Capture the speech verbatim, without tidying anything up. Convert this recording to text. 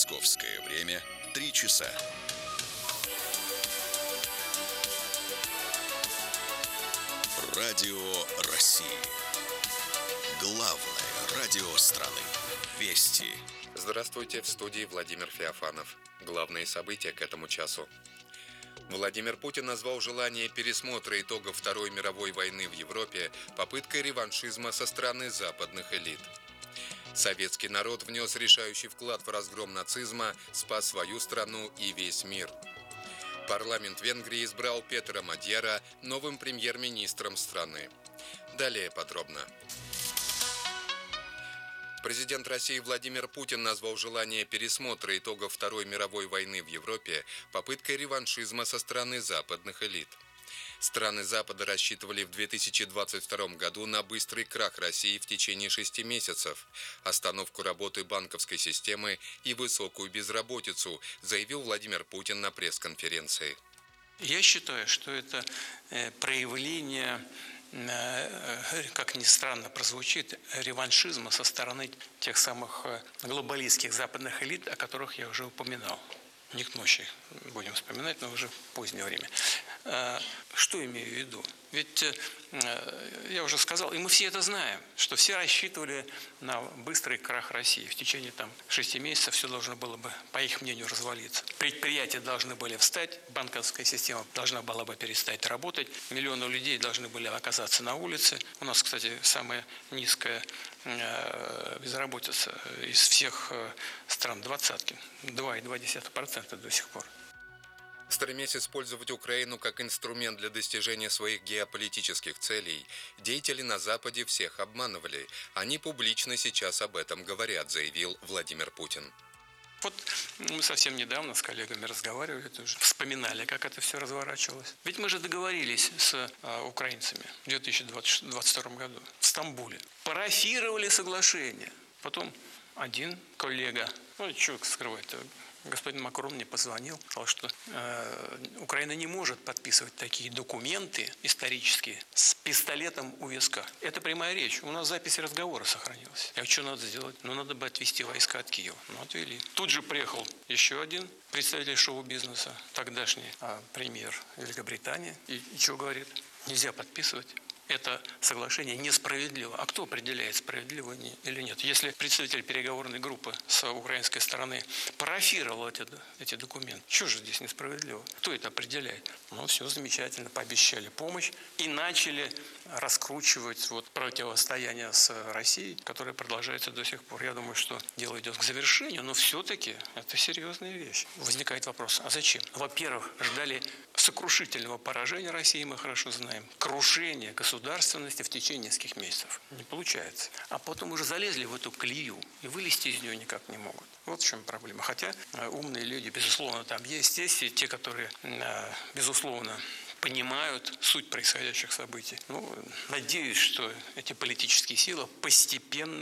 Московское время три часа. Радио России. Главное радио страны. Вести. Здравствуйте, в студии Владимир Феофанов. Главные события к этому часу. Владимир Путин назвал желание пересмотра итогов Второй мировой войны в Европе попыткой реваншизма со стороны западных элит. Советский народ внес решающий вклад в разгром нацизма, спас свою страну и весь мир. Парламент Венгрии избрал Петра Мадьяра новым премьер-министром страны. Далее подробно. Президент России Владимир Путин назвал желание пересмотра итогов Второй мировой войны в Европе попыткой реваншизма со стороны западных элит. Страны Запада рассчитывали в две тысячи двадцать втором году на быстрый крах России в течение шести месяцев, остановку работы банковской системы и высокую безработицу, заявил Владимир Путин на пресс-конференции. Я считаю, что это проявление, как ни странно прозвучит, реваншизма со стороны тех самых глобалистских западных элит, о которых я уже упоминал. Не к ночи будем вспоминать, но уже в позднее время. Что имею в виду? Ведь я уже сказал, и мы все это знаем, что все рассчитывали на быстрый крах России. В течение там, шести месяцев все должно было бы, по их мнению, развалиться. Предприятия должны были встать, банковская система должна была бы перестать работать, миллионы людей должны были оказаться на улице. У нас, кстати, самая низкая безработица из всех стран двадцатки, два целых две десятых процента до сих пор. Стремясь использовать Украину как инструмент для достижения своих геополитических целей, деятели на Западе всех обманывали. Они публично сейчас об этом говорят, заявил Владимир Путин. Вот мы совсем недавно с коллегами разговаривали, тоже вспоминали, как это все разворачивалось. Ведь мы же договорились с а, украинцами в две тысячи двадцать втором году в Стамбуле. Парафировали соглашение. Потом один коллега, ну что скрывать-то, господин Макрон мне позвонил, сказал, что э, Украина не может подписывать такие документы исторические с пистолетом у виска. Это прямая речь. У нас запись разговора сохранилась. А что надо сделать? Ну, надо бы отвести войска от Киева. Ну, отвели. Тут же приехал еще один представитель шоу-бизнеса, тогдашний а, премьер Великобритании. И, и что говорит? Нельзя подписывать. Это соглашение несправедливо. А кто определяет, справедливо или нет? Если представитель переговорной группы с украинской стороны парафировал эти, эти документы, что же здесь несправедливо? Кто это определяет? Ну, все замечательно, пообещали помощь и начали раскручивать вот противостояние с Россией, которое продолжается до сих пор. Я думаю, что дело идет к завершению, но все-таки это серьезная вещь. Возникает вопрос, а зачем? Во-первых, ждали сокрушительного поражения России, мы хорошо знаем, крушения государственности в течение нескольких месяцев. Не получается. А потом уже залезли в эту колею и вылезти из нее никак не могут. Вот в чем проблема. Хотя умные люди, безусловно, там есть. Есть и те, которые, безусловно, понимают суть происходящих событий. Ну, надеюсь, что эти политические силы постепенно